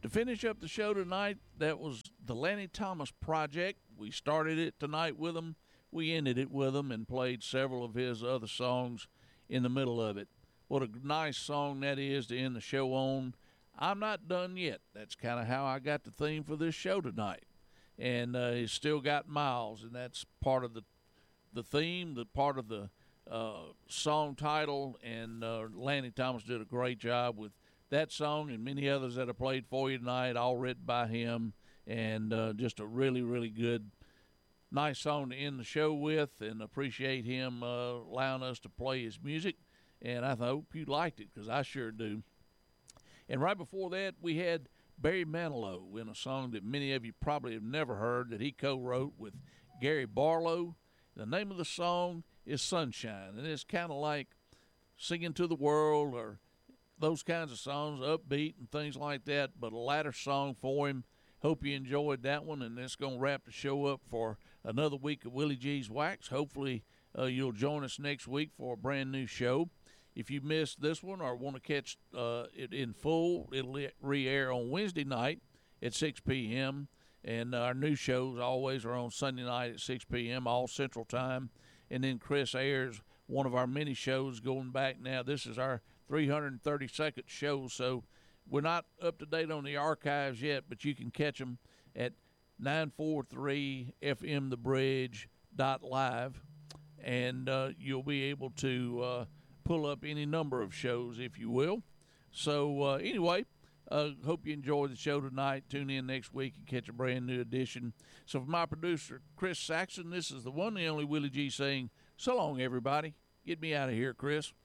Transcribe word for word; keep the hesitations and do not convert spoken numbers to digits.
To finish up the show tonight, that was the Lanny Thomas Project. We started it tonight with him. We ended it with him and played several of his other songs in the middle of it. What a nice song that is to end the show on. I'm not done yet. That's kind of how I got the theme for this show tonight. And uh, it's still got miles, and that's part of the the theme, the part of the uh, song title. And uh, Lanny Thomas did a great job with that song and many others that I played for you tonight, all written by him. And uh, just a really, really good, nice song to end the show with, and appreciate him uh, allowing us to play his music. And I hope you liked it, because I sure do. And right before that, we had Barry Manilow in a song that many of you probably have never heard, that he co-wrote with Gary Barlow. The name of the song is Sunshine, and it's kind of like Singing to the World or those kinds of songs, upbeat and things like that, but a lighter song for him. Hope you enjoyed that one, and that's going to wrap the show up for another week of Willie G's Wax. Hopefully uh, you'll join us next week for a brand new show. If you missed this one or want to catch uh, it in full, it'll re-air on Wednesday night at six p.m., and our new shows always are on Sunday night at six p.m., all Central Time. And then Chris airs one of our mini shows going back now. This is our three hundred thirty-second show, so we're not up to date on the archives yet, but you can catch them at nine forty-three F M the bridge dot live, and uh, you'll be able to uh, pull up any number of shows, if you will. So uh, anyway, uh, hope you enjoyed the show tonight. Tune in next week and catch a brand new edition. So for my producer, Chris Saxon, this is the one and only Willie G saying, so long, everybody. Get me out of here, Chris.